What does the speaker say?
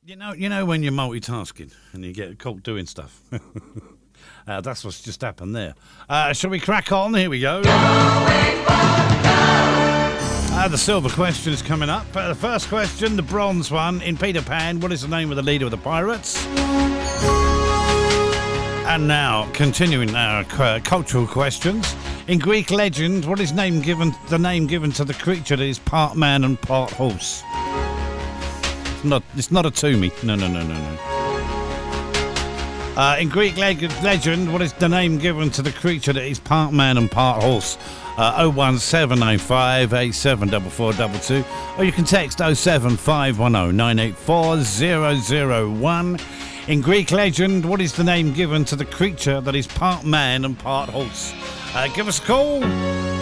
You know when you're multitasking and you get caught doing stuff. That's what's just happened there. Shall we crack on? Here we go. The silver question is coming up. The first question, the bronze one. In Peter Pan, what is the name of the leader of the pirates? And now, continuing our cultural questions. In Greek legend, what is the name given to the creature that is part man and part horse? It's not a Toomey. No. In Greek legend, what is the name given to the creature that is part man and part horse? 01705 874422, or you can text 07510 984 001. In Greek legend, what is the name given to the creature that is part man and part horse? Give us a call.